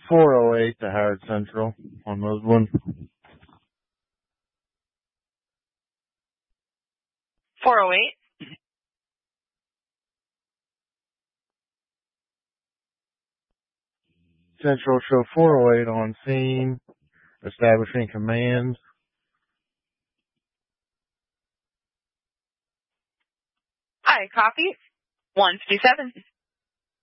408 to Howard Central on those ones. 408. Central show 408 on scene, establishing commands. Hi, copy. 157.